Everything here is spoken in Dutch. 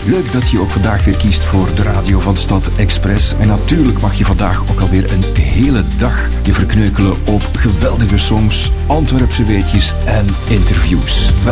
Leuk dat je ook vandaag weer kiest voor de radio van Stad Express. En natuurlijk mag je vandaag ook alweer een hele dag je verkneukelen op geweldige songs, Antwerpse weetjes en interviews.